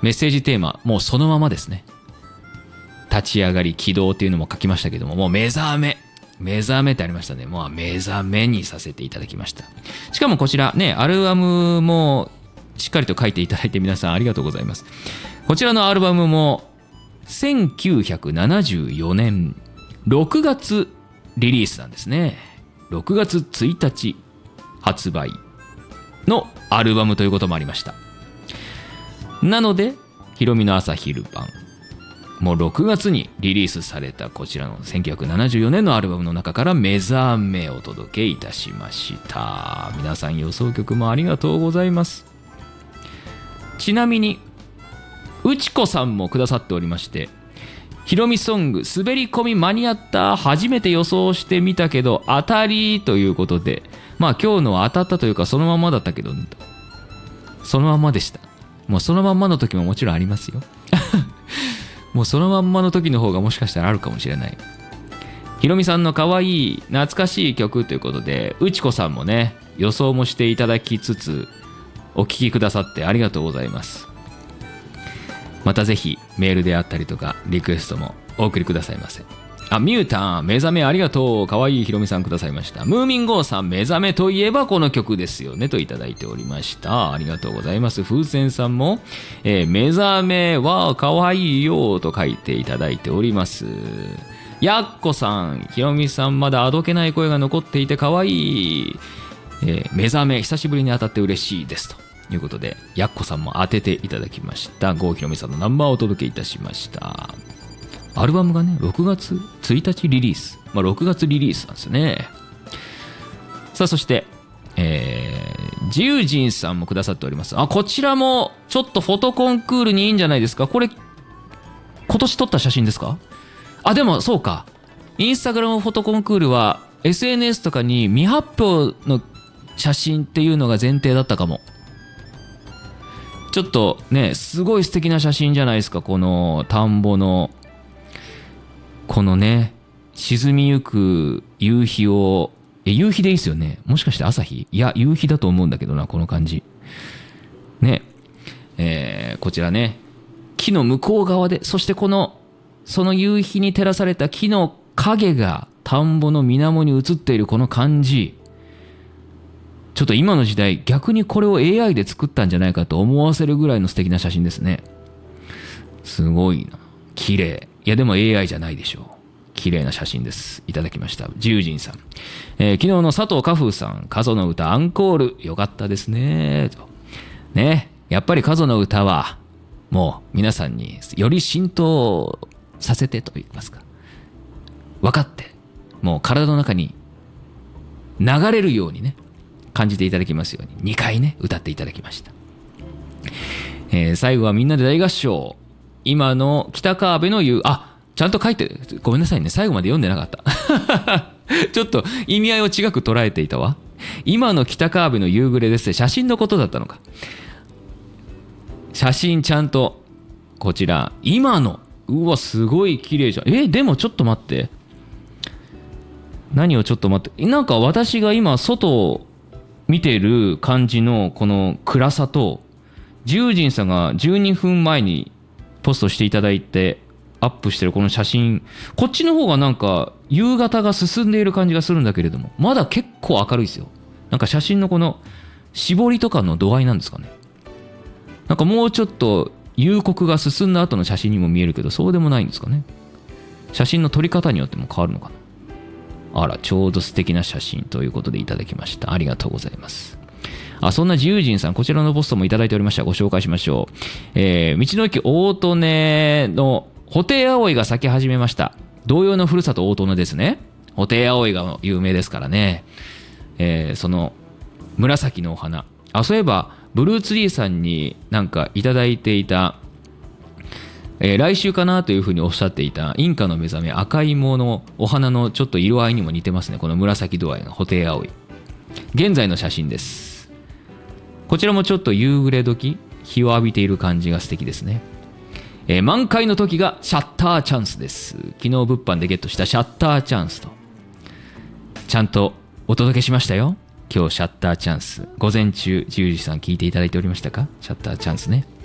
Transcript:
メッセージテーマもうそのままですね。立ち上がり起動っていうのも書きましたけども、もう目覚めってありましたね。もう目覚めにさせていただきました。しかもこちらね、アルバムもしっかりと書いていただいて皆さんありがとうございます。こちらのアルバムも1974年6月リリースなんですね。6月1日発売のアルバムということもありました。なのでひろみの朝昼晩、もう6月にリリースされたこちらの1974年のアルバムの中から目覚めをお届けいたしました。皆さん予想曲もありがとうございます。ちなみにうちこさんもくださっておりまして、ひろみソング滑り込み間に合った、初めて予想してみたけど当たりということで、まあ今日のは当たったというかそのままだったけど、そのままでした。もうそのまんまの時ももちろんありますよもうそのまんまの時の方がもしかしたらあるかもしれない。ひろみさんの可愛い懐かしい曲ということで、うちこさんもね予想もしていただきつつお聴きくださってありがとうございます。またぜひメールであったりとかリクエストもお送りくださいませ。ミュータン目覚めありがとう、かわいいひろみさんくださいました。ムーミンゴーさん目覚めといえばこの曲ですよねといただいておりました。ありがとうございます。風船さんも、目覚めはかわいいよと書いていただいております。やっこさん、ひろみさんまだあどけない声が残っていてかわいい、目覚め久しぶりに当たって嬉しいですということで、やっこさんも当てていただきました。郷ひろみさんのナンバーをお届けいたしました。アルバムがね6月1日リリース、6月リリースなんですね。さあそして、ジュージンさんもくださっております。こちらもちょっとフォトコンクールにいいんじゃないですか。これ今年撮った写真ですか。でもそうか、インスタグラムフォトコンクールは SNS とかに未発表の写真っていうのが前提だったかも。ちょっとねすごい素敵な写真じゃないですか。この田んぼのこのね沈みゆく夕日を、夕日でいいですよね。もしかして朝日、いや夕日だと思うんだけどな、この感じね。こちらね木の向こう側で、そしてその夕日に照らされた木の影が田んぼの水面に映っているこの感じ、ちょっと今の時代逆にこれを AI で作ったんじゃないかと思わせるぐらいの素敵な写真ですね。すごいな、綺麗。いやでも AI じゃないでしょう。綺麗な写真です。いただきました。ジュージンさん、昨日の佐藤家風さん、カゾの歌アンコールよかったですねとね。やっぱりカゾの歌はもう皆さんにより浸透させてと言いますか、分かってもう体の中に流れるようにね感じていただきますように2回ね歌っていただきました。最後はみんなで大合唱、今の北川辺のちゃんと書いて、ごめんなさいね最後まで読んでなかったちょっと意味合いを違く捉えていたわ。今の北川辺の夕暮れですね。写真のことだったのか。写真ちゃんとこちら今の、うわすごい綺麗じゃん。でもちょっと待って、何をちょっと待って、なんか私が今外を見てる感じのこの暗さと、ジュージンさんが12分前にポストしていただいてアップしてるこの写真、こっちの方がなんか夕方が進んでいる感じがするんだけれども、まだ結構明るいですよ。なんか写真のこの絞りとかの度合いなんですかね。なんかもうちょっと夕刻が進んだ後の写真にも見えるけど、そうでもないんですかね。写真の撮り方によっても変わるのかな。ちょうど素敵な写真ということでいただきました。ありがとうございます。そんな自由人さん、こちらのポストもいただいておりました。ご紹介しましょう。道の駅大利根のホテイアオイが咲き始めました。同様のふるさと大利根ですね。ホテイアオイが有名ですからね。その紫のお花、そういえばブルーツリーさんになんかいただいていた、来週かなというふうにおっしゃっていたインカの目覚め赤芋のお花のちょっと色合いにも似てますね。この紫度合いのホテイアオイ、現在の写真です。こちらもちょっと夕暮れ時、日を浴びている感じが素敵ですね。満開の時がシャッターチャンスです。昨日物販でゲットしたシャッターチャンスとちゃんとお届けしましたよ。今日シャッターチャンス、午前中10時さん聞いていただいておりましたか。シャッターチャンスね。